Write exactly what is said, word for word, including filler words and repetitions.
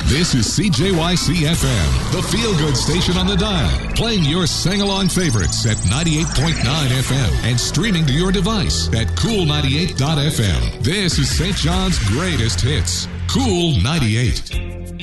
This is C J Y C F M, the feel-good station on the dial, playing your sing-along favorites at ninety-eight point nine F M and streaming to your device at cool ninety-eight dot f m. This is Saint John's greatest hits, Cool ninety-eight.